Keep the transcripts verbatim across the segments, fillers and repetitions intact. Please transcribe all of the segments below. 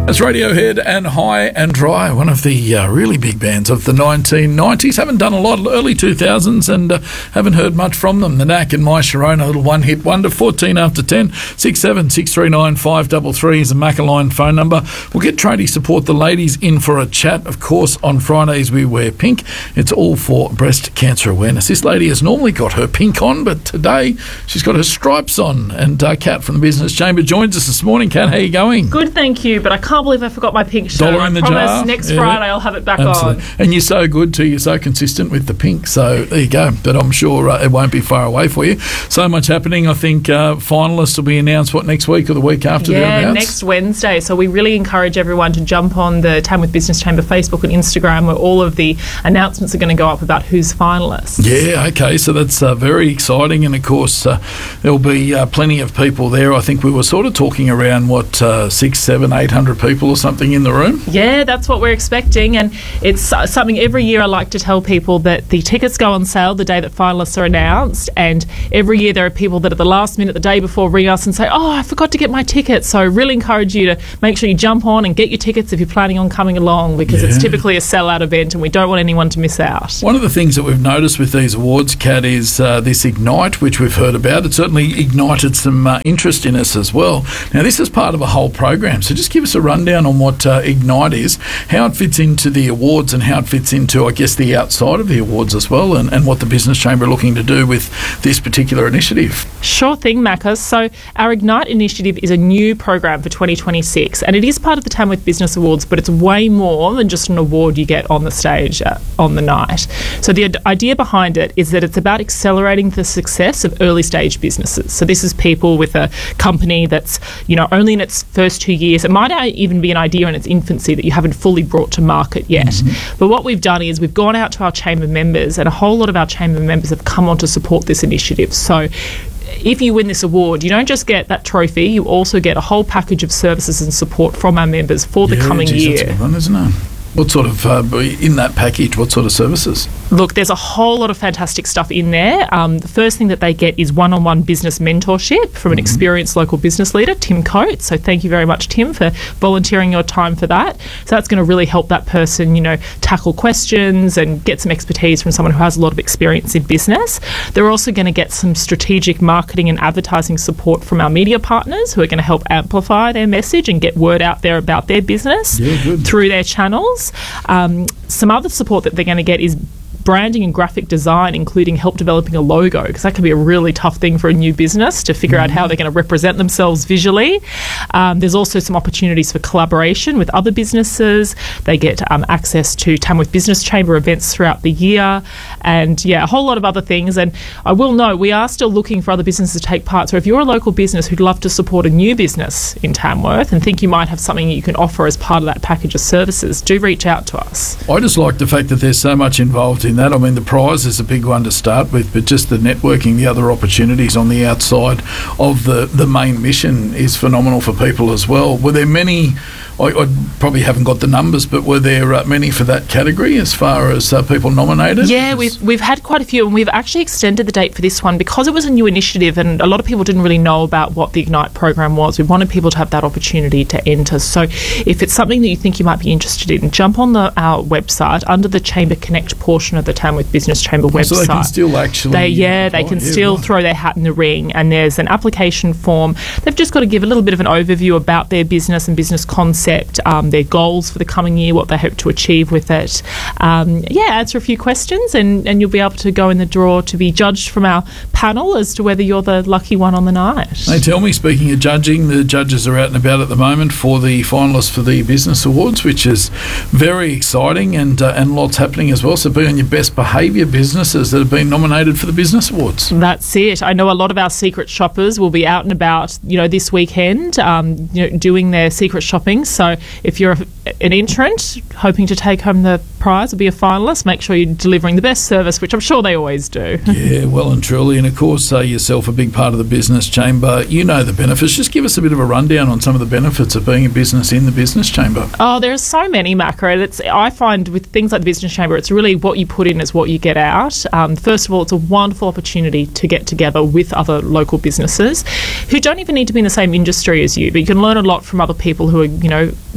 That's Radiohead and High and Dry, one of the uh, really big bands of the nineteen nineties. Haven't done a lot early two thousands and uh, haven't heard much from them. The Knack and My Sharona, a little one-hit wonder. fourteen after ten, six seven six three nine five three three is a Maccaline phone number. We'll get tradie support the ladies in for a chat. Of course, on Fridays we wear pink. It's all for breast cancer awareness. This lady has normally got her pink on, but today she's got her stripes on. And uh, Kat from the Business Chamber joins us this morning. Kat, how are you going? Good, thank you, but I can't believe I forgot my pink shirt. Dollar in the I promise jar. next Yeah. Friday I'll have it back Absolutely. on. And you're so good too. You're so consistent with the pink. So there you go. But I'm sure uh, it won't be far away for you. So much happening. I think uh, finalists will be announced, what, next week or the week after? Yeah, next Wednesday. So we really encourage everyone to jump on the Tamworth Business Chamber Facebook and Instagram, where all of the announcements are going to go up about who's finalists. Yeah, okay. So that's uh, very exciting. And of course, uh, there'll be uh, plenty of people there. I think we were sort of talking around, what, uh, six, seven, eight hundred people or something in the room? Yeah, that's what we're expecting, and it's uh, something every year I like to tell people that the tickets go on sale the day that finalists are announced, and every year there are people that at the last minute, the day before, ring us and say, oh, I forgot to get my tickets. So I really encourage you to make sure you jump on and get your tickets if you're planning on coming along, because Yeah. it's typically a sellout event and we don't want anyone to miss out. One of the things that we've noticed with these awards, Kat, is uh, this Ignite, which we've heard about. It certainly ignited some uh, interest in us as well. Now, this is part of a whole program, so just give us a rundown on what uh, Ignite is, how it fits into the awards and how it fits into, I guess, the outside of the awards as well, and, and what the Business Chamber are looking to do with this particular initiative. Sure thing, Macca. So our Ignite initiative is a new program for twenty twenty-six, and it is part of the Tamworth Business Awards, but it's way more than just an award you get on the stage uh, on the night. So the ad- idea behind it is that it's about accelerating the success of early stage businesses. So this is people with a company that's, you know, only in its first two years. It might even be an idea in its infancy that you haven't fully brought to market yet. Mm-hmm. But what we've done is we've gone out to our chamber members, and a whole lot of our chamber members have come on to support this initiative. So if you win this award, you don't just get that trophy, you also get a whole package of services and support from our members for the yeah, coming geez, year. That's a good one, isn't it? What sort of, uh, in that package, what sort of services? Look, there's a whole lot of fantastic stuff in there. Um, the first thing that they get is one-on-one business mentorship from an mm-hmm. experienced local business leader, Tim Coates. So thank you very much, Tim, for volunteering your time for that. So that's going to really help that person, you know, tackle questions and get some expertise from someone who has a lot of experience in business. They're also going to get some strategic marketing and advertising support from our media partners, who are going to help amplify their message and get word out there about their business yeah, good. through their channels. Um, some other support that they're going to get is branding and graphic design, including help developing a logo, because that can be a really tough thing for a new business to figure mm-hmm. out how they're going to represent themselves visually. Um, there's also some opportunities for collaboration with other businesses. They get um, access to Tamworth Business Chamber events throughout the year, and yeah, a whole lot of other things. And I will note, we are still looking for other businesses to take part. So if you're a local business who'd love to support a new business in Tamworth and think you might have something you can offer as part of that package of services, do reach out to us. I just like the fact that there's so much involved in that. I mean, the prize is a big one to start with, but just the networking, the other opportunities on the outside of the, the main mission is phenomenal for people as well. Were there many, I, I probably haven't got the numbers, but were there uh, many for that category as far as uh, people nominated? Yeah, we've, we've had quite a few, and we've actually extended the date for this one because it was a new initiative and a lot of people didn't really know about what the Ignite program was. We wanted people to have that opportunity to enter. So if it's something that you think you might be interested in, jump on the, our website under the Chamber Connect portion of the Tamworth Business Chamber website. So they can still actually... They, yeah, they can yeah, still right. throw their hat in the ring, and there's an application form. They've just got to give a little bit of an overview about their business and business concept, um, their goals for the coming year, what they hope to achieve with it. Um, yeah, answer a few questions, and, and you'll be able to go in the draw to be judged from our panel as to whether you're the lucky one on the night. Hey, tell me, speaking of judging, the judges are out and about at the moment for the finalists for the Business Awards, which is very exciting, and uh, and lots happening as well. So be on your best behaviour businesses that have been nominated for the Business Awards. That's it. I know a lot of our secret shoppers will be out and about, you know, this weekend, um, you know, doing their secret shopping. So if you're a, an entrant hoping to take home the prize or be a finalist, make sure you're delivering the best service, which I'm sure they always do. Yeah, well and truly. And of course, uh, yourself a big part of the Business Chamber. You know the benefits. Just give us a bit of a rundown on some of the benefits of being a business in the Business Chamber. Oh, there are so many, Macca. It's, I find with things like the Business Chamber, it's really what you put in is what you get out. Um, first of all, it's a wonderful opportunity to get together with other local businesses who don't even need to be in the same industry as you, but you can learn a lot from other people who are, you know,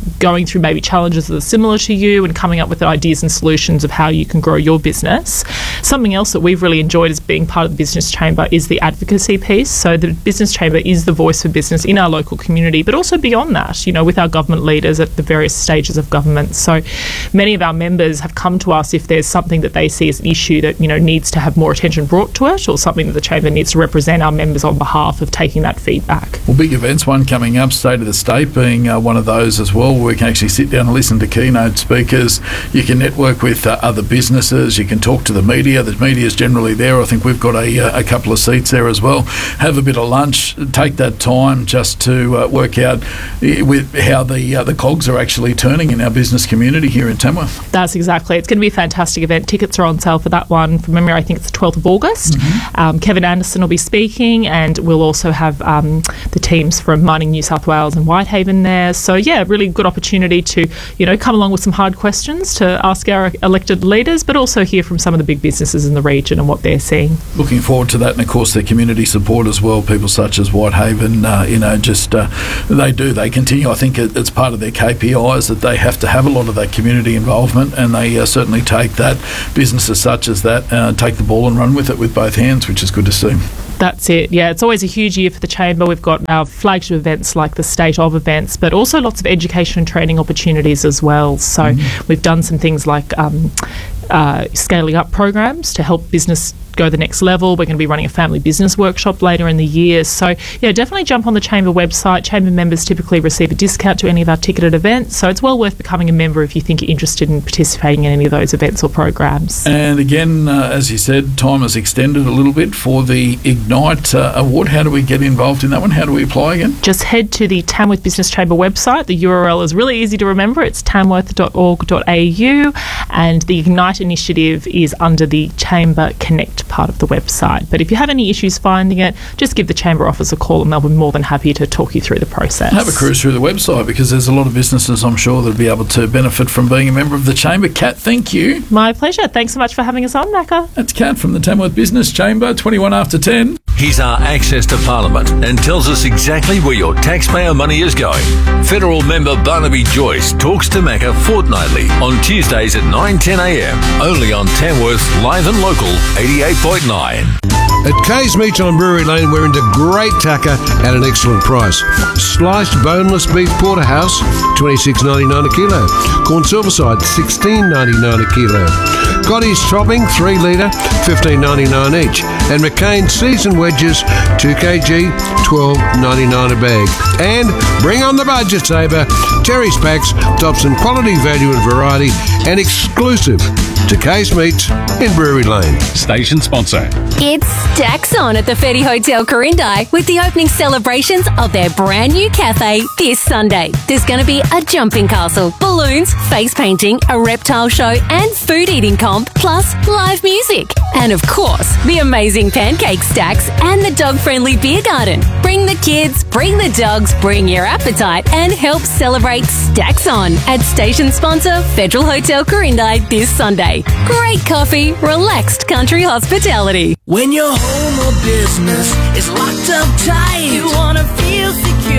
going through maybe challenges that are similar to you and coming up with ideas and solutions of how you can grow your business. Something else that we've really enjoyed as being part of the Business Chamber is the advocacy piece. So the Business Chamber is the voice for business in our local community, but also beyond that, you know, with our government leaders at the various stages of government. So many of our members have come to us if there's something that they see as an issue that, you know, needs to have more attention brought to it, or something that the Chamber needs to represent our members on behalf of taking that feedback. Well, big events, one coming up, State of the State being uh, one of those as well, where we can actually sit down and listen to keynote speakers. You can network with uh, other businesses. You can talk to the media. The media is generally there. I think we've got a, uh, a couple of seats there as well. Have a bit of lunch. Take that time just to uh, work out with how the uh, the cogs are actually turning in our business community here in Tamworth. That's exactly. It's going to be a fantastic event. Tickets are on sale for that one. From memory, I think it's the twelfth of August. Mm-hmm. Um, Kevin Anderson will be speaking, and we'll also have um, the teams from Mining New South Wales and Whitehaven there. So yeah, really good opportunity to, you know, come along with some hard questions to ask our elected leaders, but also hear from some of the big businesses in the region and what they're seeing. Looking forward to that, and of course their community support as well. People such as Whitehaven, uh, you know, just uh, they do. They continue. I think it, it's part of their K P Is that they have to have a lot of that community involvement, and they uh, certainly take that. Businesses such as that uh, take the ball and run with it with both hands, which is good to see. That's it. Yeah, it's always a huge year for the Chamber. We've got our flagship events like the State of events, but also lots of education and training opportunities as well. So mm. we've done some things like um, uh, scaling up programs to help business go the next level. We're going to be running a family business workshop later in the year. So yeah, definitely jump on the Chamber website. Chamber members typically receive a discount to any of our ticketed events. So it's well worth becoming a member if you think you're interested in participating in any of those events or programs. And again, uh, as you said, time has extended a little bit for the Ignite uh, Award. How do we get involved in that one? How do we apply again? Just head to the Tamworth Business Chamber website. The U R L is really easy to remember. It's tamworth dot org dot a u, and the Ignite initiative is under the Chamber Connect part of the website. But if you have any issues finding it, just give the Chamber office a call and they'll be more than happy to talk you through the process. Have a cruise through the website, because there's a lot of businesses, I'm sure, that'll be able to benefit from being a member of the Chamber. Kat, thank you. My pleasure. Thanks so much for having us on, Macca. That's Kat from the Tamworth Business Chamber, twenty-one after ten. He's our access to Parliament and tells us exactly where your taxpayer money is going. Federal member Barnaby Joyce talks to Macca fortnightly on Tuesdays at nine ten a m, only on Tamworth Live and Local eighty-eight point nine. At Kay's Meats on Brewery Lane, we're into great tucker at an excellent price. Sliced boneless beef porterhouse, twenty-six ninety-nine a kilo. Corn silverside, sixteen ninety-nine a kilo. Cotty's topping, three litre, fifteen ninety-nine each. And McCain seasoned wedges, two kilograms, twelve ninety-nine a bag. And bring on the budget saver, Terry's Packs, tops in quality, value and variety, and exclusive to Kay's Meats in Brewery Lane. Station sponsor. It's Stacks On at the Fetty Hotel Corindi with the opening celebrations of their brand new cafe this Sunday. There's going to be a jumping castle, balloons, face painting, a reptile show and food eating comp, plus live music. And of course, the amazing pancake stacks and the dog-friendly beer garden. Bring the kids, bring the dogs, bring your appetite and help celebrate Stacks On at station sponsor Federal Hotel Corindi this Sunday. Great coffee, relaxed country hospitality. When your home or business is locked up tight, you want to feel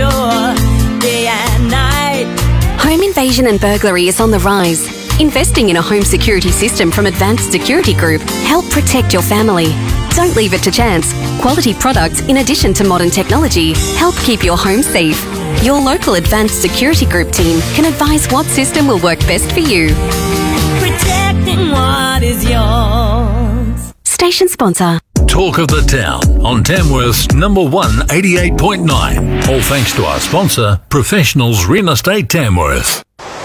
secure day and night. Home invasion and burglary is on the rise. Investing in a home security system from Advanced Security Group help protect your family. Don't leave it to chance. Quality products, in addition to modern technology, help keep your home safe. Your local Advanced Security Group team can advise what system will work best for you. Protecting what is yours. Station sponsor. Talk of the Town on Tamworth's number one eighty-eight point nine. All thanks to our sponsor, Professionals Real Estate Tamworth.